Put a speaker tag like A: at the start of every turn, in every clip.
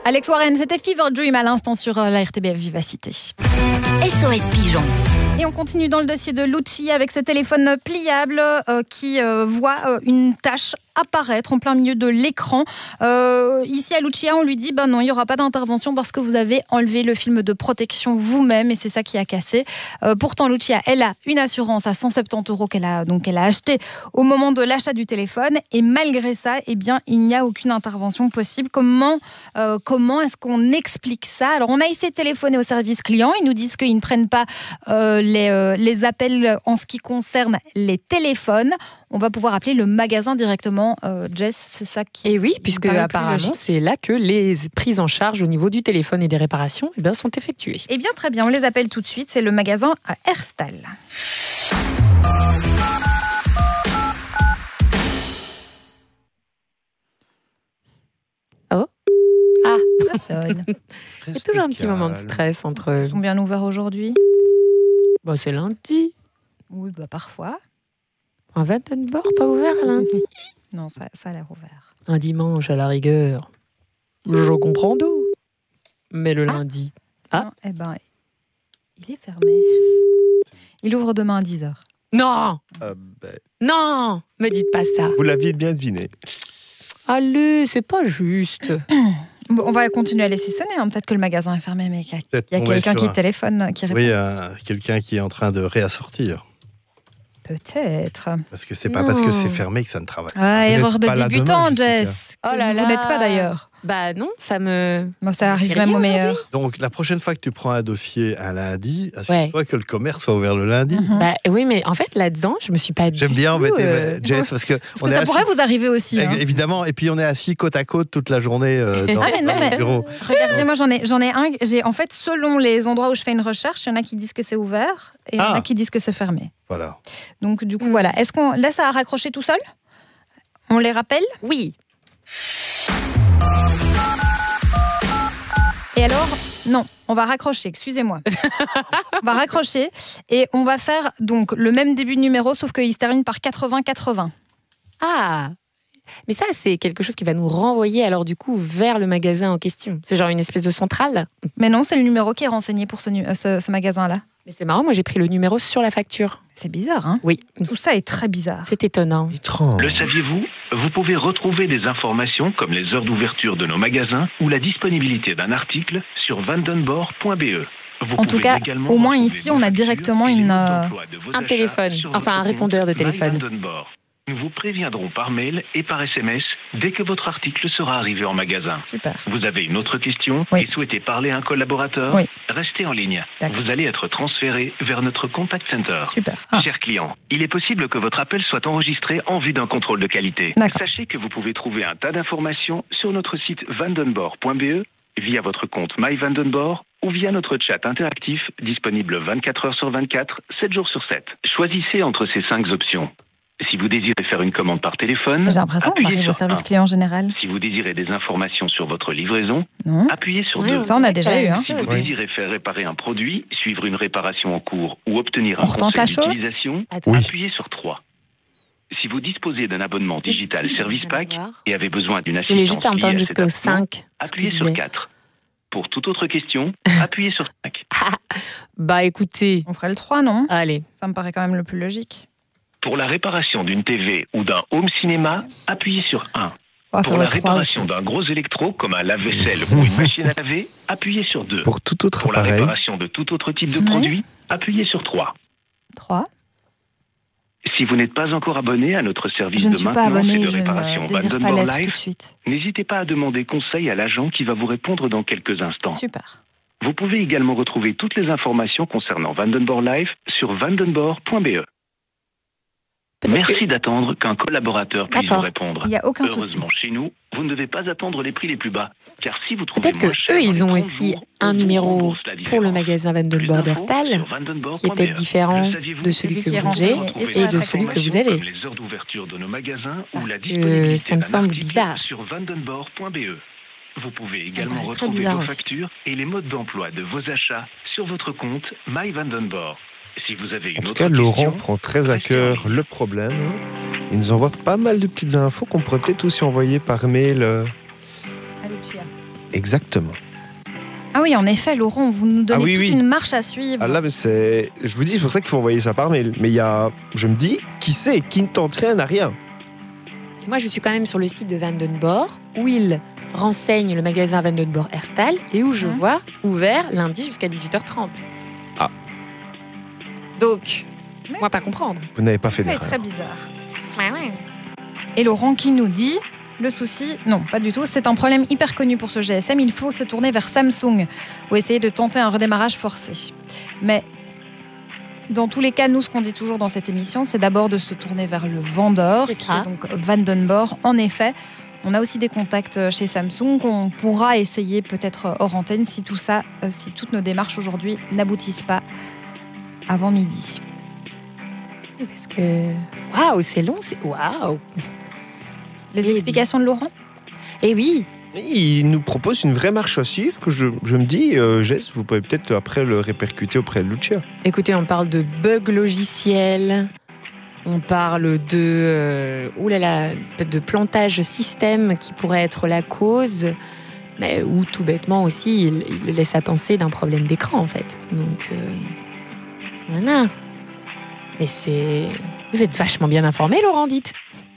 A: Alex Warren, c'était Fever Dream à l'instant sur la RTBF Vivacité.
B: SOS Pigeon.
A: Et on continue dans le dossier de Lucci avec ce téléphone pliable qui voit une tache apparaître en plein milieu de l'écran. Ici à Lucia, on lui dit non, il n'y aura pas d'intervention parce que vous avez enlevé le film de protection vous-même et c'est ça qui a cassé. Pourtant, Lucia, elle a une assurance à 170 € qu'elle a acheté au moment de l'achat du téléphone et malgré ça, il n'y a aucune intervention possible. Comment est-ce qu'on explique ça? Alors, on a essayé de téléphoner au service client. Ils nous disent qu'ils ne prennent pas les appels en ce qui concerne les téléphones. On va pouvoir appeler le magasin directement. Jess, c'est ça qui...
C: Et oui, puisque apparemment, c'est là que les prises en charge au niveau du téléphone et des réparations sont effectuées.
A: Eh bien, très bien, on les appelle tout de suite. C'est le magasin à Herstal.
C: Oh. Ah,
A: ça sonne.
C: Il y a toujours un petit moment de stress entre...
A: Ils sont bien ouverts aujourd'hui?
C: C'est lundi.
A: Oui, parfois.
C: Un Vandenborg pas ouvert à lundi?
A: Non, ça a l'air ouvert.
C: Un dimanche à la rigueur. Je comprends d'où. Mais le lundi...
A: Non, il est fermé. Il ouvre demain à 10h.
C: Non Non, me dites pas ça.
D: Vous l'aviez bien deviné.
C: Allez, c'est pas juste.
A: On va continuer à laisser sonner. Peut-être que le magasin est fermé, mais il y a quelqu'un qui téléphone, qui répond.
D: Oui, quelqu'un qui est en train de réassortir.
A: Peut-être.
D: Parce que c'est pas parce que c'est fermé que ça ne travaille pas.
A: Erreur de débutant, Jess.
C: Oh là là.
A: Vous n'êtes pas d'ailleurs.
C: Non, ça me...
A: ça arrive même au meilleur.
D: Donc, la prochaine fois que tu prends un dossier un lundi, assure-toi que le commerce soit ouvert le lundi.
C: Oui, mais en fait, là-dedans, je me suis pas dit.
D: J'aime bien embêter Jess parce que
A: ça pourrait vous arriver aussi.
D: Évidemment, et puis on est assis côte à côte toute la journée dans le bureau.
A: Regardez, moi j'en ai un. En fait, selon les endroits où je fais une recherche, il y en a qui disent que c'est ouvert et il y en a qui disent que c'est fermé.
D: Voilà.
A: Donc du coup, voilà. Est-ce qu'on laisse à raccrocher tout seul? On les rappelle?
C: Oui.
A: Et alors, non, on va raccrocher, excusez-moi. On va raccrocher et on va faire donc le même début de numéro, sauf qu'il se termine par 80-80.
C: Ah, mais ça, c'est quelque chose qui va nous renvoyer alors du coup vers le magasin en question. C'est genre une espèce de centrale?
A: Mais non, c'est le numéro qui est renseigné pour ce magasin-là.
C: Mais c'est marrant, moi j'ai pris le numéro sur la facture.
A: C'est bizarre, hein?
C: Oui.
A: Tout ça est très bizarre.
C: C'est étonnant.
D: Étrange.
E: Le saviez-vous? Vous pouvez retrouver des informations comme les heures d'ouverture de nos magasins ou la disponibilité d'un article sur vandenborg.be.
A: En tout cas, au moins ici, on a directement
C: un téléphone, un répondeur de téléphone.
E: Nous vous préviendrons par mail et par SMS dès que votre article sera arrivé en magasin.
A: Super.
E: Vous avez une autre question et souhaitez parler à un collaborateur? Restez en ligne. Vous allez être transféré vers notre contact center.
A: Super.
E: Cher client, il est possible que votre appel soit enregistré en vue d'un contrôle de qualité. Sachez que vous pouvez trouver un tas d'informations sur notre site vandenborg.be, via votre compte MyVandenborg ou via notre chat interactif disponible 24 heures sur 24, 7 jours sur 7. Choisissez entre ces 5 options. Si vous désirez faire une commande par téléphone,
A: j'ai l'impression qu'on arrive au service client général.
E: Si vous désirez des informations sur votre livraison, appuyez sur 2.
A: Ça, on a déjà eu.
E: Si vous désirez faire réparer un produit, suivre une réparation en cours ou obtenir un conseil d'utilisation, appuyez sur 3. Si vous disposez d'un abonnement digital Service Pack et avez besoin d'une assistance,
C: je voulais juste entendre jusqu'au 5.
E: Appuyez sur 4. Pour toute autre question, appuyez sur 5.
C: Écoutez...
A: On ferait le 3, non?
C: Allez.
A: Ça me paraît quand même le plus logique.
E: Pour la réparation d'une TV ou d'un home cinéma, appuyez sur 1.
A: Pour
E: la réparation d'un gros électro comme un lave-vaisselle ou une machine à laver, appuyez sur 2.
D: Pour tout autre
E: appareil.
D: Pour
E: la réparation de tout autre type de produit, appuyez sur 3.
A: 3.
E: Si vous n'êtes pas encore abonné à notre service de maintenance et de réparation Vandenborg Live, n'hésitez pas à demander conseil à l'agent qui va vous répondre dans quelques instants.
A: Super.
E: Vous pouvez également retrouver toutes les informations concernant Vandenborg Live sur vandenborg.be. Merci d'attendre qu'un collaborateur puisse vous répondre.
A: Il n'y a aucun
E: Heureusement,
A: souci.
E: chez nous, vous ne devez pas attendre les prix les plus bas. Car si vous trouvez
C: peut-être que eux, ils ont aussi un numéro pour le magasin Vandenborg Herstal qui est peut-être différent de celui que vous avez et de celui que vous avez.
E: Les heures d'ouverture de nos magasins
C: ou la disponibilité ça me semble bizarre.
E: Sur vandenborg.be. Vous pouvez également retrouver vos factures et les modes d'emploi de vos achats sur votre compte MyVandenborg. Si vous avez une
D: en tout cas, Laurent prend très à cœur le problème. Il nous envoie pas mal de petites infos qu'on pourrait peut-être aussi envoyer par mail.
A: À Lucia.
F: Exactement.
A: Ah oui, en effet, Laurent, vous nous donnez toute une marche à suivre.
F: Ah là, mais je vous dis, c'est pour ça qu'il faut envoyer ça par mail. Mais je me dis, qui sait, qui ne tente rien n'a rien.
C: Et moi, je suis quand même sur le site de Vandenborg, où il renseigne le magasin Vandenborg Herstal et où je vois ouvert lundi jusqu'à 18h30.
F: Ah.
C: Donc, moi, pas comprendre.
F: Vous n'avez pas fait d'erreur.
A: C'est très bizarre. Ouais. Et Laurent qui nous dit... Le souci, non, pas du tout. C'est un problème hyper connu pour ce GSM. Il faut se tourner vers Samsung ou essayer de tenter un redémarrage forcé. Mais dans tous les cas, nous, ce qu'on dit toujours dans cette émission, c'est d'abord de se tourner vers le vendeur, qui est donc Vandenborg. En effet, on a aussi des contacts chez Samsung qu'on pourra essayer peut-être hors antenne si toutes nos démarches aujourd'hui n'aboutissent pas avant midi.
C: Parce que... Waouh, c'est long, Waouh.
A: Les explications de Laurent ?
C: Eh oui.
F: Il nous propose une vraie marche à suivre que je me dis, Jess, vous pouvez peut-être après le répercuter auprès de Lucia.
C: Écoutez, on parle de bugs logiciels, on parle de de plantage système qui pourrait être la cause, mais ou tout bêtement aussi, il laisse à penser d'un problème d'écran en fait. Donc voilà. Mais vous êtes vachement bien informé, Laurent, dites.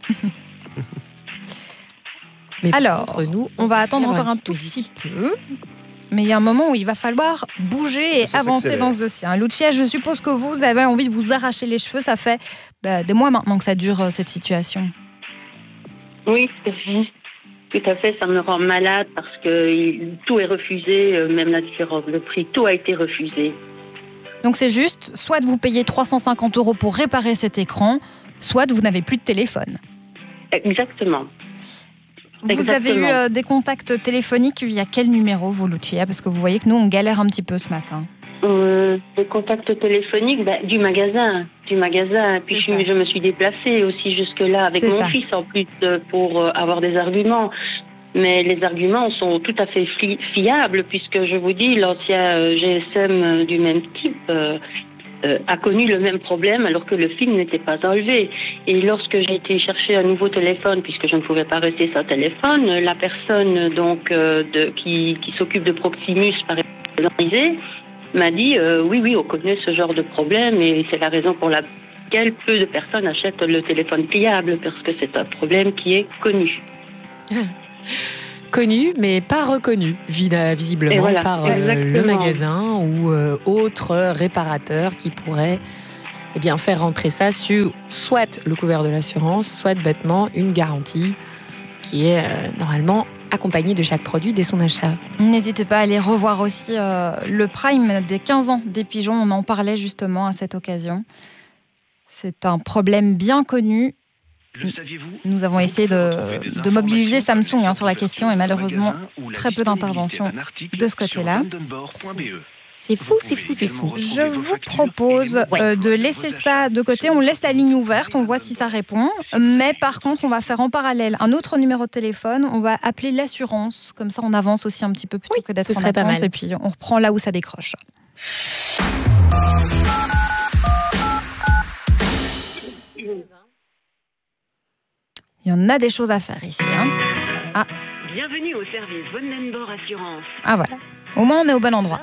A: Mais alors, nous, on va attendre encore un tout petit peu. Mais il y a un moment où il va falloir bouger et avancer dans ce dossier. Lucia, je suppose que vous avez envie de vous arracher les cheveux. Ça fait des mois maintenant que ça dure, cette situation.
G: Oui, tout à fait. Ça me rend malade parce que tout est refusé, même la différence de prix. Tout a été refusé.
A: Donc c'est juste, soit vous payez 350 € pour réparer cet écran, soit vous n'avez plus de téléphone.
G: Exactement.
A: Vous avez eu des contacts téléphoniques via quel numéro, vous, Lucia ? Parce que vous voyez que nous, on galère un petit peu ce matin.
G: Des contacts téléphoniques du magasin. Puis je me suis déplacée aussi jusque-là avec mon fils en plus pour avoir des arguments. Mais les arguments sont tout à fait fiables puisque je vous dis, l'ancien GSM du même type a connu le même problème alors que le fil n'était pas enlevé. Et lorsque j'ai été chercher un nouveau téléphone, puisque je ne pouvais pas rester sans téléphone, la personne donc qui s'occupe de Proximus, par exemple, m'a dit oui, on connaît ce genre de problème et c'est la raison pour laquelle peu de personnes achètent le téléphone pliable parce que c'est un problème qui est connu.
C: Connu, mais pas reconnu, visiblement, par le magasin ou autre réparateur qui pourrait faire rentrer ça sur soit le couvert de l'assurance, soit bêtement une garantie qui est normalement accompagnée de chaque produit dès son achat.
A: N'hésitez pas à aller revoir aussi le Prime des 15 ans des pigeons. On en parlait justement à cette occasion. C'est un problème bien connu. Nous avons essayé de mobiliser Samsung sur la question et malheureusement très peu d'interventions de ce côté-là.
C: C'est fou.
A: Je vous propose de laisser ça de côté. On laisse la ligne ouverte, on voit si ça répond. Mais par contre, on va faire en parallèle un autre numéro de téléphone. On va appeler l'assurance. Comme ça, on avance aussi un petit peu plutôt que d'être en attente. Et puis, on reprend là où ça décroche. Il y en a des choses à faire ici.
E: Bienvenue au service Vandenborg Assurance.
A: Ah voilà. Au moins, on est au bon endroit.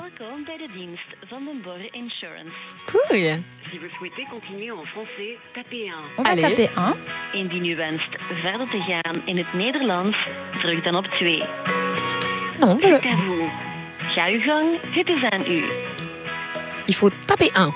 C: Cool.
E: Si vous souhaitez continuer en français, tapez 1.
A: On va taper 1.
H: Indien u wenst verder te gaan in het Nederlands, druk dan op 2.
C: Non,
H: C'est à vous. Ga uw gang, het is aan u.
C: Il faut taper 1.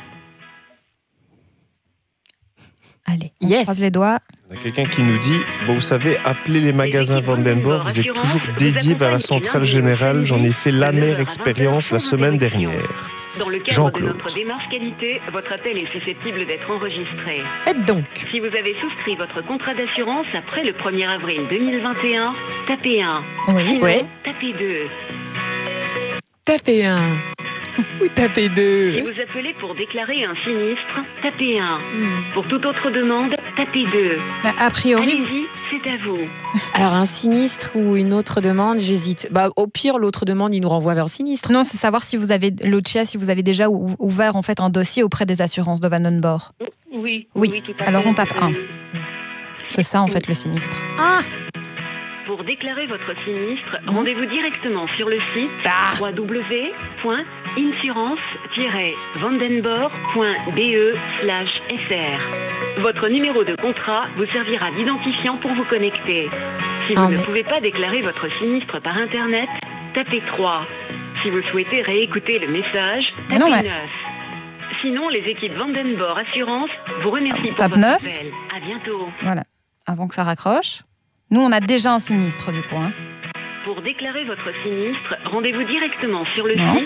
A: Allez, on croise les doigts.
F: Il y a quelqu'un qui nous dit, vous savez, appelez les magasins Vandenborg, vous êtes toujours dédiés vers la centrale générale, j'en ai fait l'amère expérience la semaine dernière.
E: Dans le cadre de notre démarche qualité, votre appel est susceptible d'être enregistré.
C: Faites donc.
E: Si vous avez souscrit votre contrat d'assurance après le 1er avril 2021, tapez 1.
C: Oui.
E: Tapez 2.
C: Tapez 1. Ou tapez 2.
E: Si vous appelez pour déclarer un sinistre, tapez 1. Pour toute autre demande, tapez 2.
A: A priori...
E: Allez-y, c'est à vous.
C: Alors, un sinistre ou une autre demande, j'hésite. Au pire, l'autre demande, il nous renvoie vers le sinistre.
A: Non, c'est savoir si vous avez, Lucia, si vous avez déjà ouvert en fait un dossier auprès des assurances de Vandenborg.
G: Oui,
A: tout à fait. Alors, on tape 1. C'est ça, en fait, le sinistre.
C: Ah
H: Pour déclarer votre sinistre, rendez-vous directement sur le site www.insurance-vandenborg.be/fr. Votre numéro de contrat vous servira d'identifiant pour vous connecter. Si vous ne pouvez pas déclarer votre sinistre par Internet, tapez 3. Si vous souhaitez réécouter le message, tapez 9. Sinon, les équipes Vandenborg Assurance vous remercient pour votre appel. À bientôt.
A: Voilà, avant que ça raccroche. Nous, on a déjà un sinistre, du coup.
H: Pour déclarer votre sinistre, rendez-vous directement sur le site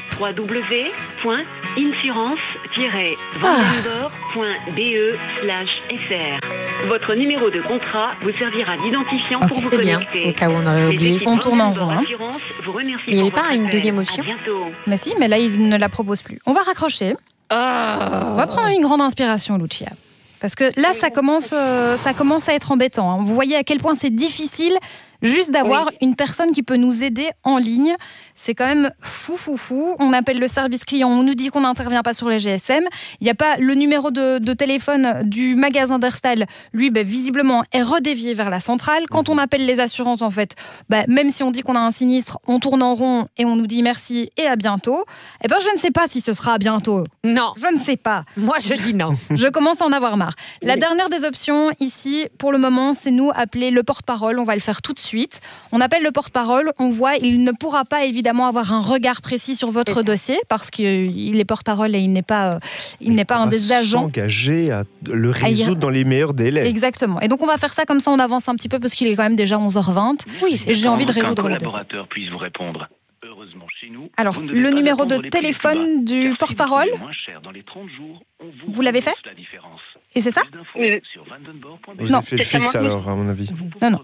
H: www.insurance-vandenborg.be/fr. Votre numéro de contrat vous servira d'identifiant pour vous connecter.
C: Bien, au cas où on aurait oublié.
A: On tourne en rond.
C: Il n'y avait pas une deuxième option?
A: Mais si, mais là, il ne la propose plus. On va raccrocher. On va prendre une grande inspiration, Lucia. Parce que là, ça commence à être embêtant. Vous voyez à quel point c'est difficile juste d'avoir une personne qui peut nous aider en ligne. C'est quand même fou. On appelle le service client, on nous dit qu'on n'intervient pas sur les GSM. Il n'y a pas le numéro de téléphone du magasin d'Herstal. Lui, visiblement, est redévié vers la centrale. Quand on appelle les assurances, en fait, même si on dit qu'on a un sinistre, on tourne en rond et on nous dit merci et à bientôt. Je ne sais pas si ce sera à bientôt.
C: Non.
A: Je ne sais pas.
C: Moi, je dis non.
A: Je commence à en avoir marre. La dernière des options, ici, pour le moment, c'est nous appeler le porte-parole. On va le faire tout de suite. On appelle le porte-parole, on voit, il ne pourra pas évidemment avoir un regard précis sur votre dossier parce qu'il est porte-parole et il n'est pas un des agents.
F: S'engager à le résoudre dans les meilleurs délais.
A: Exactement. Et donc on va faire ça comme ça, on avance un petit peu parce qu'il est quand même déjà 11h20. Oui, et j'ai envie de résoudre le dossier.
E: Collaborateur puisse vous répondre. Heureusement chez nous.
A: Alors, le numéro de téléphone du porte-parole, vous l'avez fait ? Et c'est ça ?
F: Vous avez fait le fixe alors, à mon avis.
A: Non.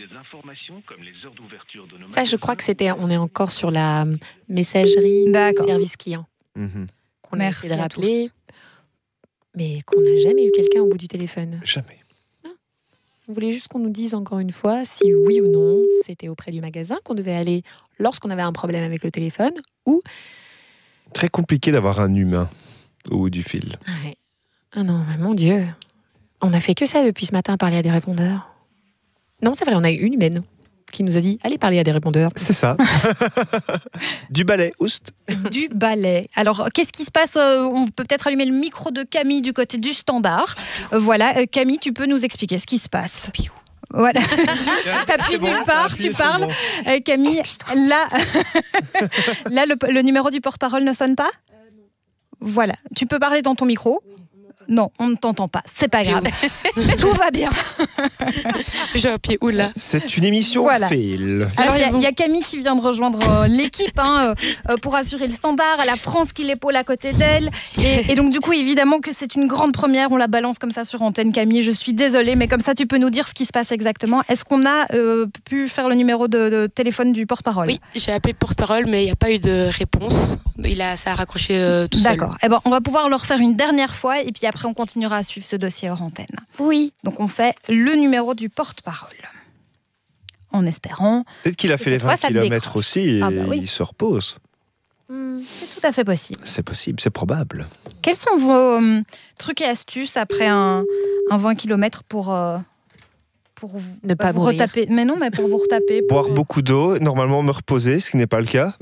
C: Ça, je crois que on est encore sur la messagerie service client. Qu'on a essayé de rappeler, mais qu'on n'a jamais eu quelqu'un au bout du téléphone.
F: Jamais.
C: On voulait juste qu'on nous dise encore une fois si oui ou non c'était auprès du magasin qu'on devait aller lorsqu'on avait un problème avec le téléphone ou...
F: Très compliqué d'avoir un humain au bout du fil.
C: Ouais. Ah non, mais mon Dieu. On a fait que ça depuis ce matin, parler à des répondeurs. Non, c'est vrai, on a eu une humaine qui nous a dit « Allez parler à des répondeurs ».
F: C'est ça. Du balai, oust.
A: Du balai. Alors, qu'est-ce qui se passe ? On peut peut-être allumer le micro de Camille du côté du standard. Voilà, Camille, tu peux nous expliquer ce qui se passe ? Voilà, tu appuies nulle part, tu parles. Camille, là le numéro du porte-parole ne sonne pas ? Voilà, tu peux parler dans ton micro. Non, on ne t'entend pas, c'est pas grave. Tout va bien.
I: J'ai un pied où là ?
F: C'est une émission fail.
A: Alors il y a Camille qui vient de rejoindre l'équipe pour assurer le standard. Elle a France qui l'épaule à côté d'elle. Et donc du coup, évidemment que c'est une grande première. On la balance comme ça sur antenne, Camille. Je suis désolée, mais comme ça, tu peux nous dire ce qui se passe exactement. Est-ce qu'on a pu faire le numéro de téléphone du porte-parole ?
I: Oui, j'ai appelé le porte-parole, mais il n'y a pas eu de réponse. Ça a raccroché tout seul.
A: D'accord. On va pouvoir le refaire une dernière fois et puis après on continuera à suivre ce dossier hors antenne.
C: Oui.
A: Donc on fait le numéro du porte-parole. En espérant...
F: Peut-être qu'il a fait les 20 km aussi et il se repose.
A: C'est tout à fait possible.
F: C'est possible, c'est probable.
A: Quels sont vos trucs et astuces après un 20 km pour vous,
C: ne pas
A: vous retaper. Mais non, mais pour vous retaper.
F: Boire beaucoup d'eau, normalement me reposer, ce qui n'est pas le cas.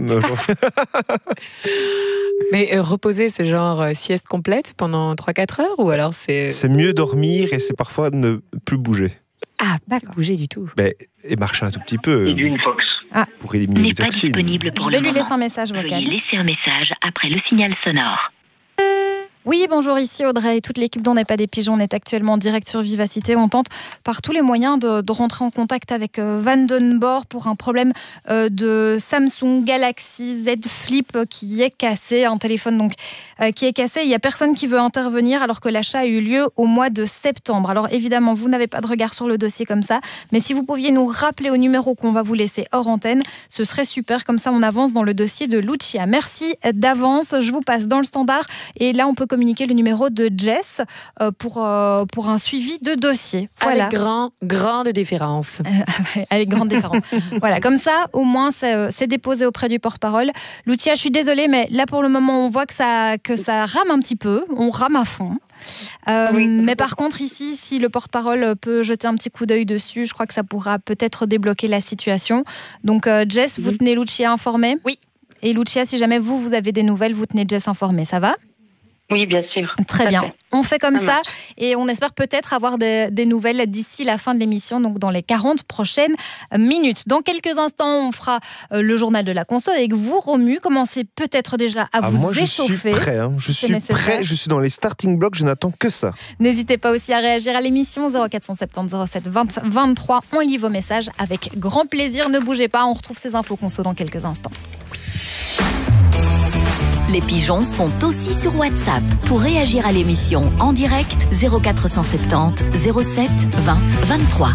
C: Mais reposer, c'est genre sieste complète pendant 3-4 heures ou alors c'est...
F: C'est mieux dormir et c'est parfois ne plus bouger.
C: Ah, pas bouger du tout.
F: Et marcher un tout petit peu.
E: Et d'une Fox.
F: Pour éliminer les toxines.
A: Je vais lui laisser un message vocal.
H: Veuillez laisser un message après le signal sonore.
A: Oui, bonjour, ici Audrey et toute l'équipe d'On n'est pas des pigeons. On est actuellement en direct sur Vivacité. On tente par tous les moyens de rentrer en contact avec Vandenborg pour un problème de Samsung Galaxy Z Flip qui est cassé, un téléphone donc qui est cassé. Il n'y a personne qui veut intervenir alors que l'achat a eu lieu au mois de septembre. Alors évidemment, vous n'avez pas de regard sur le dossier comme ça, mais si vous pouviez nous rappeler au numéro qu'on va vous laisser hors antenne, ce serait super. Comme ça, on avance dans le dossier de Lucia. Merci d'avance. Je vous passe dans le standard et là, on peut communiquer le numéro de Jess pour un suivi de dossier. Voilà.
C: Avec grande différence.
A: Avec grande différence. Voilà, comme ça, au moins, c'est déposé auprès du porte-parole. Lucia, je suis désolée, mais là, pour le moment, on voit que ça rame un petit peu. On rame à fond. Mais par contre, ici, si le porte-parole peut jeter un petit coup d'œil dessus, je crois que ça pourra peut-être débloquer la situation. Donc, Jess, vous tenez Lucia informée ?
C: Oui.
A: Et Lucia, si jamais vous avez des nouvelles, vous tenez Jess informée, ça va ?
G: Oui, bien sûr.
A: Très bien. On fait comme ça et on espère peut-être avoir des nouvelles d'ici la fin de l'émission, donc dans les 40 prochaines minutes. Dans quelques instants, on fera le journal de la conso avec vous, Romu. Commencez peut-être déjà à vous échauffer.
F: Je suis prêt. Je suis prêt. Je suis dans les starting blocks. Je n'attends que ça.
A: N'hésitez pas aussi à réagir à l'émission 0470 07 23. On lit vos messages avec grand plaisir. Ne bougez pas. On retrouve ces infos conso dans quelques instants.
B: Les pigeons sont aussi sur WhatsApp. Pour réagir à l'émission en direct, 0470 07 20 23.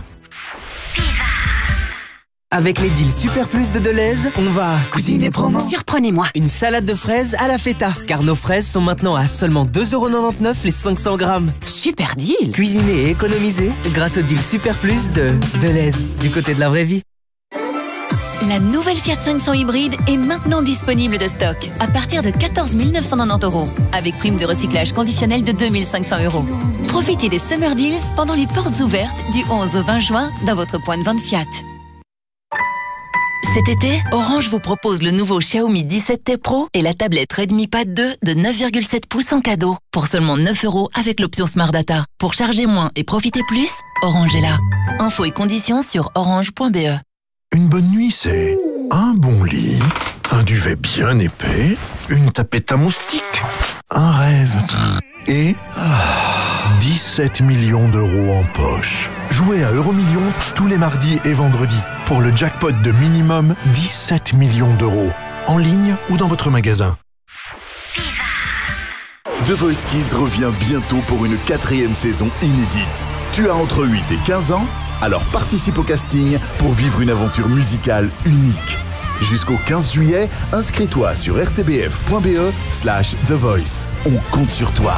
J: Avec les deals Super Plus de Deleuze, on va cuisiner promo.
B: Surprenez-moi.
J: Une salade de fraises à la feta, car nos fraises sont maintenant à seulement 2,99€ les 500 grammes.
B: Super deal.
J: Cuisiner et économiser grâce au deal Super Plus de Deleuze, du côté de la vraie vie.
B: La nouvelle Fiat 500 hybride est maintenant disponible de stock à partir de 14 990€, avec prime de recyclage conditionnelle de 2 500€. Profitez des Summer Deals pendant les portes ouvertes du 11 au 20 juin dans votre point de vente Fiat. Cet été, Orange vous propose le nouveau Xiaomi 17T Pro et la tablette Redmi Pad 2 de 9,7 pouces en cadeau pour seulement 9€ avec l'option Smart Data. Pour charger moins et profiter plus, Orange est là. Infos et conditions sur orange.be.
K: Une bonne nuit, c'est un bon lit, un duvet bien épais, une tapette à moustiques, un rêve et 17 millions d'euros en poche. Jouez à Euromillions tous les mardis et vendredis pour le jackpot de minimum 17 millions d'euros, en ligne ou dans votre magasin.
L: The Voice Kids revient bientôt pour une 4e saison inédite. Tu as entre 8 et 15 ans ? Alors participe au casting pour vivre une aventure musicale unique. Jusqu'au 15 juillet, inscris-toi sur rtbf.be/The Voice. On compte sur toi.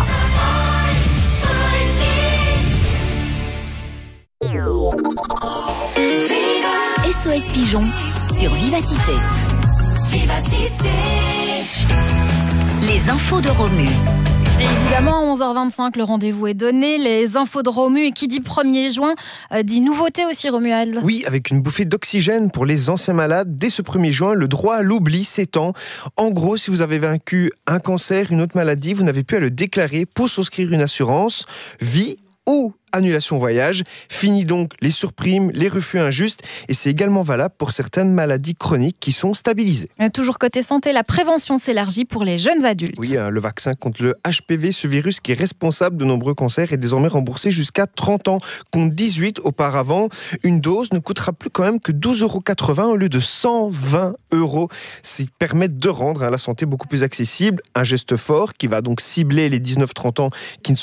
B: SOS Pigeon sur Vivacité. Les infos de Romu.
A: Et évidemment, à 11h25, le rendez-vous est donné. Les infos de Romu, et qui dit 1er juin, dit nouveauté aussi, Romuald.
F: Oui, avec une bouffée d'oxygène pour les anciens malades. Dès ce 1er juin, le droit à l'oubli s'étend. En gros, si vous avez vaincu un cancer, une autre maladie, vous n'avez plus à le déclarer pour souscrire une assurance vie ou annulation voyage. Fini donc les surprimes, les refus injustes, et c'est également valable pour certaines maladies chroniques qui sont stabilisées.
A: Toujours côté santé, la prévention s'élargit pour les jeunes adultes.
F: Oui, le vaccin contre le HPV, ce virus qui est responsable de nombreux cancers, est désormais remboursé jusqu'à 30 ans, contre 18 auparavant. Une dose ne coûtera plus quand même que 12,80€ au lieu de 120€. Ce qui permet de rendre la santé beaucoup plus accessible. Un geste fort qui va donc cibler les 19-30 ans qui ne